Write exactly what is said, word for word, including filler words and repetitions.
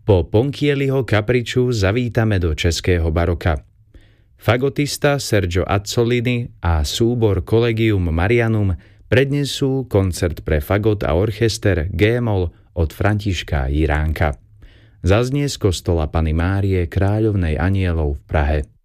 Po Ponchielliho kapriču zavítame do českého baroka. Fagotista Sergio Azzolini a súbor Collegium Marianum prednesú koncert pre fagot a orchester G-moll od Františka Jiránka. Zaznie z kostola Panny Márie Kráľovnej anielov v Prahe.